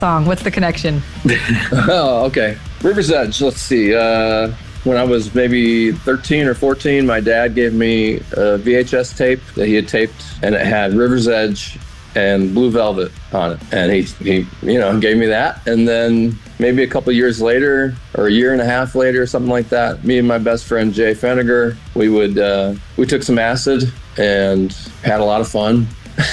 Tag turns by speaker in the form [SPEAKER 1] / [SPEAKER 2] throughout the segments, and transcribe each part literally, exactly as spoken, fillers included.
[SPEAKER 1] song? What's the connection?
[SPEAKER 2] Oh, okay. River's Edge. Let's see. Uh, when I was maybe thirteen or fourteen, my dad gave me a V H S tape that he had taped, and it had River's Edge and Blue Velvet on it. And he, he, you know, gave me that. And then maybe a couple years later, or a year and a half later, something like that, me and my best friend Jay Feniger, we would uh, we took some acid and had a lot of fun.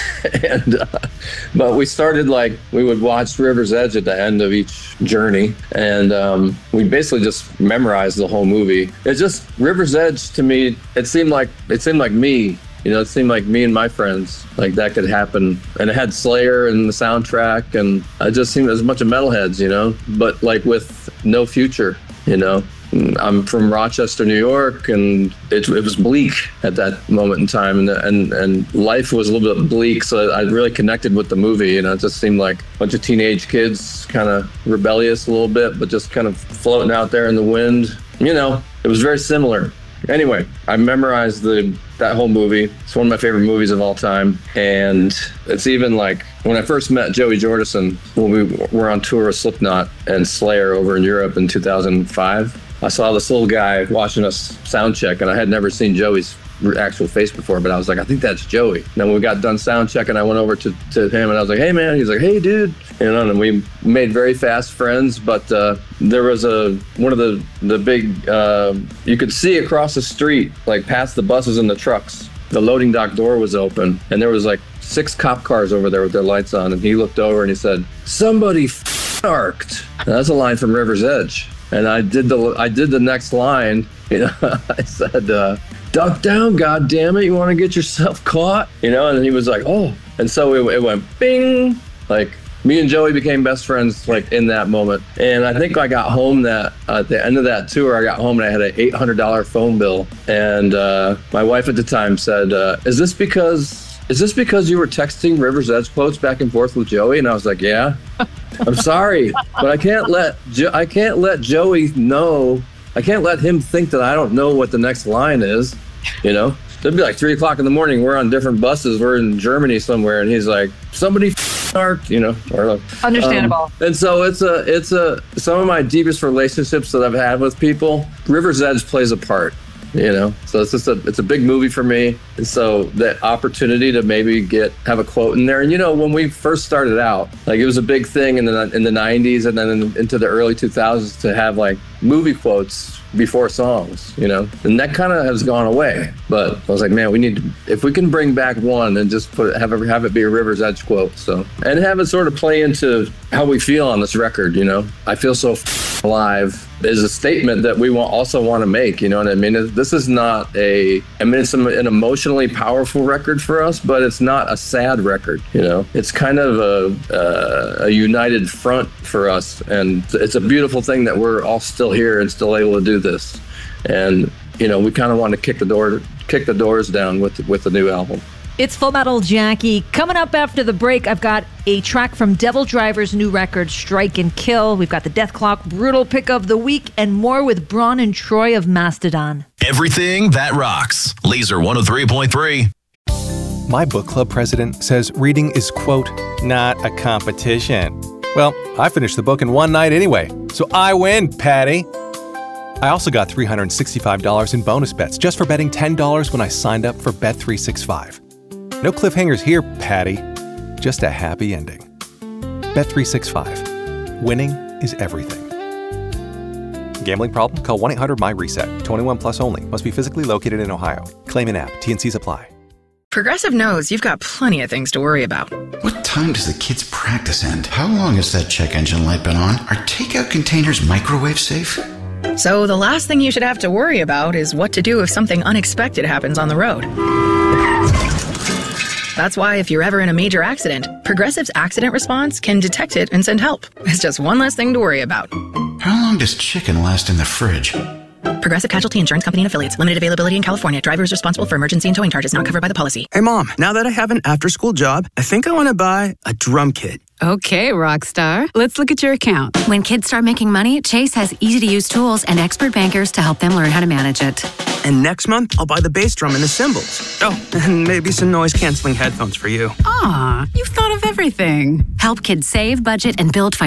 [SPEAKER 2] and uh, but we started like we would watch River's Edge at the end of each journey, and um, we basically just memorized the whole movie. It just River's Edge to me, it seemed like it seemed like me. You know, it seemed like me and my friends, like that could happen. And it had Slayer in the soundtrack, and it just seemed as a bunch of metalheads, you know, but like with no future, you know. I'm from Rochester, New York, and it, it was bleak at that moment in time, and, and and life was a little bit bleak, so I really connected with the movie. You know, it just seemed like a bunch of teenage kids, kind of rebellious a little bit, but just kind of floating out there in the wind. You know, it was very similar. Anyway, I memorized the that whole movie. It's one of my favorite movies of all time. And it's even like when I first met Joey Jordison, when we were on tour with Slipknot and Slayer over in Europe in two thousand five, I saw this little guy watching us sound check, and I had never seen Joey's actual face before, but I was like, I think that's Joey. And then when we got done sound checking, I went over to, to him and I was like, hey man, he's like, hey dude. You know, and we made very fast friends, but uh, there was a, one of the, the big, uh, you could see across the street, like past the buses and the trucks, the loading dock door was open, and there was like six cop cars over there with their lights on, and he looked over and he said, somebody f***arced. That's a line from River's Edge. And I did the I did the next line. You know, I said, uh, "Duck down, God damn it! You want to get yourself caught?" You know, and he was like, "Oh!" And so it, it went bing. Like me and Joey became best friends, like in that moment. And I think I got home that uh, at the end of that tour, I got home and I had an eight hundred dollar phone bill. And uh, my wife at the time said, uh, "Is this because?" Is this because you were texting River's Edge quotes back and forth with Joey? And I was like, yeah. I'm sorry, but I can't let jo- I can't let Joey know. I can't let him think that I don't know what the next line is. You know, it'd be like three o'clock in the morning. We're on different buses. We're in Germany somewhere, and he's like, somebody f***ed, you know, or
[SPEAKER 1] understandable.
[SPEAKER 2] Um, and so it's a it's a some of my deepest relationships that I've had with people. River's Edge plays a part. You know, so it's just a it's a big movie for me, and so that opportunity to maybe get have a quote in there. And you know, when we first started out, like it was a big thing in the in the nineties and then in, into the early two thousands to have like movie quotes before songs. You know, and that kind of has gone away. But I was like, man, we need to, if we can bring back one and just put it, have it have it be a River's Edge quote. So and have it sort of play into how we feel on this record. You know, I feel so f- alive. Is a statement that we want, also want to make, you know what I mean? This is not a, I mean, it's an emotionally powerful record for us, but it's not a sad record, you know? It's kind of a, a, a united front for us, and it's a beautiful thing that we're all still here and still able to do this. And, you know, we kind of want to kick the door, kick the doors down with, with the new album.
[SPEAKER 1] It's Full Metal Jackie. Coming up after the break, I've got a track from Devil Driver's new record, Strike and Kill. We've got the Death Clock Brutal Pick of the Week, and more with Braun and Troy of Mastodon.
[SPEAKER 3] Everything that rocks. Laser one oh three point three.
[SPEAKER 4] My book club president says reading is, quote, not a competition. Well, I finished the book in one night anyway, so I win, Patty. I also got three hundred sixty-five dollars in bonus bets just for betting ten dollars when I signed up for Bet three sixty-five. No cliffhangers here, Patty. Just a happy ending. Bet three sixty-five. Winning is everything. Gambling problem? Call one eight hundred M Y reset. twenty-one plus only. Must be physically located in Ohio. Claim in app. T N Cs apply.
[SPEAKER 5] Progressive knows you've got plenty of things to worry about.
[SPEAKER 6] What time does the kids' practice end? How long has that check engine light been on? Are takeout containers microwave safe?
[SPEAKER 5] So the last thing you should have to worry about is what to do if something unexpected happens on the road. That's why if you're ever in a major accident, Progressive's accident response can detect it and send help. It's just one less thing to worry about.
[SPEAKER 6] How long does chicken last in the fridge?
[SPEAKER 5] Progressive Casualty Insurance Company and Affiliates. Limited availability in California. Driver is responsible for emergency and towing charges not covered by the policy.
[SPEAKER 7] Hey, Mom, now that I have an after-school job, I think I want to buy a drum kit. Okay, rock star. Let's look at your account.
[SPEAKER 8] When kids start making money, Chase has easy-to-use tools and expert bankers to help them learn how to manage it.
[SPEAKER 9] And next month, I'll buy the bass drum and the cymbals. Oh, and maybe some noise-canceling headphones for you.
[SPEAKER 7] Aw, you've thought of everything.
[SPEAKER 8] Help kids save, budget, and build